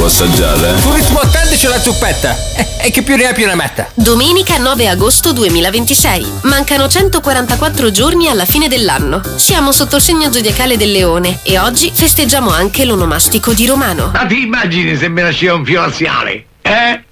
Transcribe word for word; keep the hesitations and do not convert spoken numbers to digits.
assaggiare? Turismo attende c'è la zuppetta. E, e che più ne ha più ne metta. Domenica nove agosto duemilaventisei. Mancano centoquarantaquattro giorni alla fine dell'anno. Siamo sotto il segno zodiacale del Leone e oggi festeggiamo anche l'onomastico di Romano. Ma ti immagini se mi nasceva un fiore laziale? Eh?